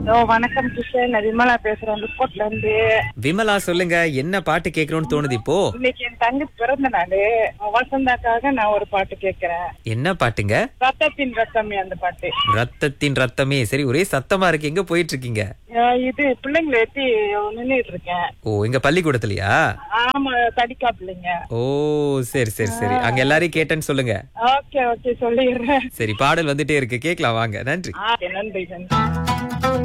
வணக்கம் கிஷன், நான் விமலா பேசுறேன் ரிப்போர்ட்ல இருந்து. விமலா சொல்லுங்க, என்ன பாட்டு கேட்கணும்னு தோணுது இப்போ? இன்னைக்கு என் தங்கச்சி பிறந்த நாள். வசந்தாக்காக நான் ஒரு பாட்டு கேட்கிறேன். என்ன பாட்டுங்க? ரத்தத்தின் ரத்தமே அந்த பாட்டு. ரத்தத்தின் ரத்தமே. சரி, ஒரே சத்தமா இருக்கு. எங்க போயிட்டு இருக்கீங்க? இது பிள்ளைங்களை ஏத்தி நின்னுட்டு இருக்கேன். ஓ, எங்க பள்ளிக்கூடத்துலயா? ஆமா, தடிக்கா பிள்ளைங்க. ஓ, சரி சரி சரி. அங்க எல்லாரையும் கேட்டேன்னு சொல்லுங்க. ஓகே ஓகே, சொல்லிடுறேன். சரி, பாடல் வந்துட்டே இருக்கு, கேக்கலாம் வாங்க. நன்றி. நன்றி நன்றி.